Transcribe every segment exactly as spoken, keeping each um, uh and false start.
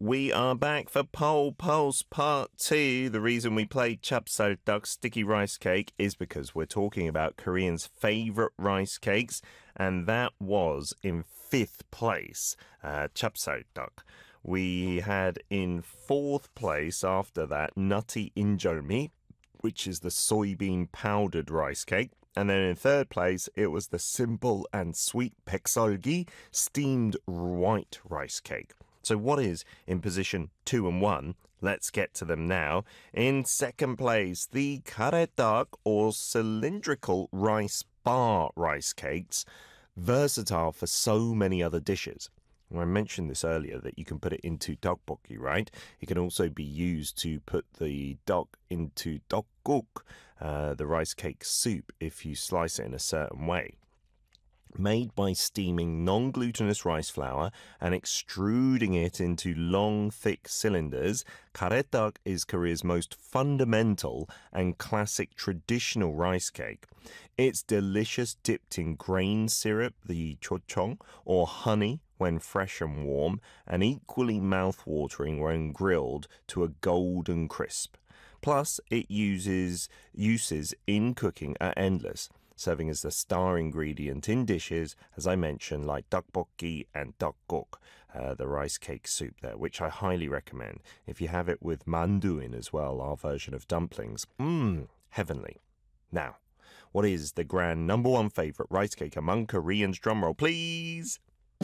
we are back for Pole Pulse Part two. The reason we played chapsaltaq, sticky rice cake, is because we're talking about Koreans' favourite rice cakes, and that was in fifth place, uh, chapsaltaq. We had in fourth place after that nutty injeolmi, which is the soybean powdered rice cake. And then in third place, it was the simple and sweet baekseolgi, steamed white rice cake. So what is in position two and one? Let's get to them now. In second place, the karetdak or cylindrical rice bar rice cakes, versatile for so many other dishes. I mentioned this earlier that you can put it into tteokbokki, right? It can also be used to put the tteok into tteokguk, uh, the rice cake soup, if you slice it in a certain way. Made by steaming non-glutinous rice flour and extruding it into long, thick cylinders, karetdak is Korea's most fundamental and classic traditional rice cake. It's delicious dipped in grain syrup, the chochong, or honey when fresh and warm, and equally mouth-watering when grilled to a golden crisp. Plus, it uses uses in cooking are endless, serving as the star ingredient in dishes, as I mentioned, like tteokbokki and tteokguk, uh, the rice cake soup there, which I highly recommend. If you have it with mandu in as well, our version of dumplings, mmm, heavenly. Now, what is the grand number one favourite rice cake among Koreans? Drumroll, please!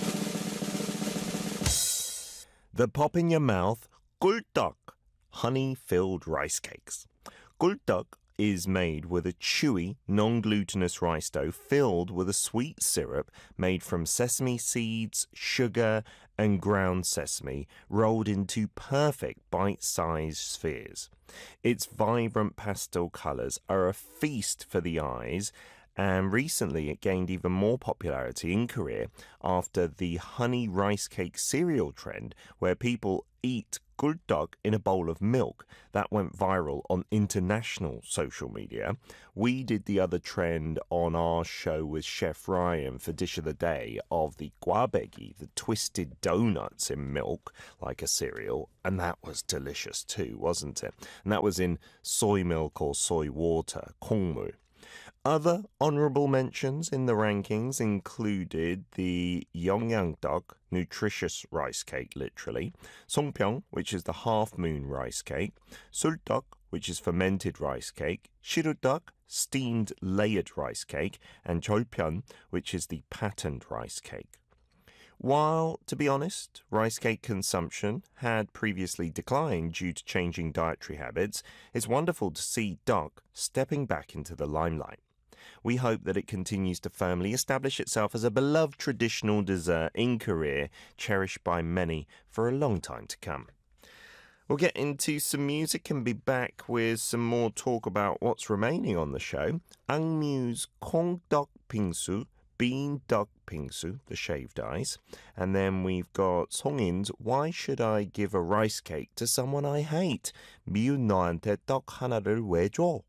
The pop-in-your-mouth 꿀떡, honey-filled rice cakes. 꿀떡 is made with a chewy, non-glutinous rice dough filled with a sweet syrup made from sesame seeds, sugar, and ground sesame rolled into perfect bite-sized spheres. Its vibrant pastel colours are a feast for the eyes, and recently it gained even more popularity in Korea after the honey rice cake cereal trend, where people eat 꿀떡 in a bowl of milk. That went viral on international social media. We did the other trend on our show with Chef Ryan for Dish of the Day of the gwabegi, the twisted donuts in milk like a cereal, and that was delicious too, wasn't it? And that was in soy milk or soy water, 콩물. Other honourable mentions in the rankings included the 영양떡, nutritious rice cake, literally, 송평, which is the half-moon rice cake, sul떡, which is fermented rice cake, 시루떡, steamed layered rice cake, and 절편, which is the patterned rice cake. While, to be honest, rice cake consumption had previously declined due to changing dietary habits, it's wonderful to see tteok stepping back into the limelight. We hope that it continues to firmly establish itself as a beloved traditional dessert in Korea, cherished by many for a long time to come. We'll get into some music and be back with some more talk about what's remaining on the show. Angmu's 콩떡 빙수, Bean Duck Pingsu, the shaved ice. And then we've got Songin's Why Should I Give a Rice Cake to Someone I Hate? 미운 너한테 떡 하나를 왜 줘?